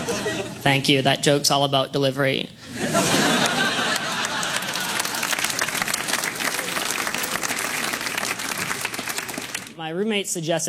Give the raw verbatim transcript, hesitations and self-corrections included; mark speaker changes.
Speaker 1: Thank you. That joke's all about delivery. My roommate suggested